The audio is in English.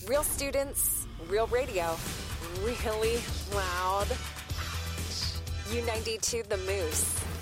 Real students, real radio, really loud. U92 The Moose.